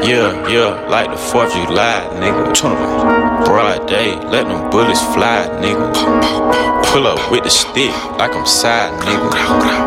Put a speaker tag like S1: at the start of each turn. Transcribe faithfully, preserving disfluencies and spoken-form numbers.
S1: Yeah, yeah, like the fourth of July, nigga. Broad day, let them bullets fly, nigga. Pull up with the stick like I'm side, nigga.